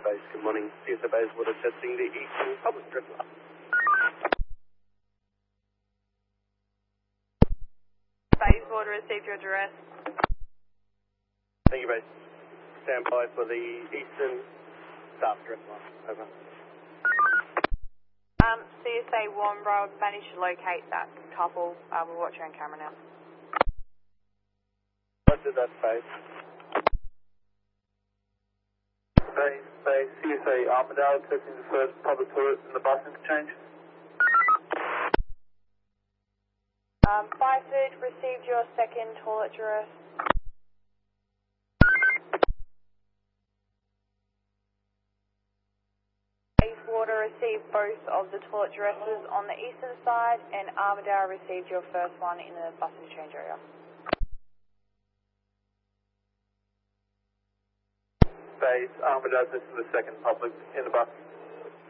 Base, good morning. CSA Bayswater testing the Eastern Public Address line. Bayswater received your address. Thank you, Base. Stand by for the Eastern Staff Address line. Over. CSA Warnbro managed to locate that couple. We're watching on camera now. Roger that, Base. Base, CSA Armadale testing the first public toilet in the bus interchange. Byford received your second toilet address. Bayswater received both of the toilet addresses on the eastern side, and Armadale received your first one in the bus interchange area. Base, Armadale testing the second public in the bus